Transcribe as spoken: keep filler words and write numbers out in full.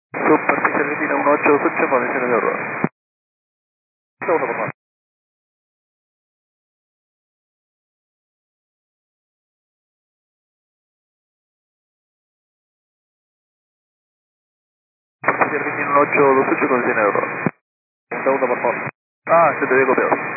Superficial Argentina uno ocho dos ocho, condiciones de error. Segundo, por favor. Superficial Argentina uno ocho dos ocho, condiciones de error. Segundo, por favor. Ah, se te dio copiado.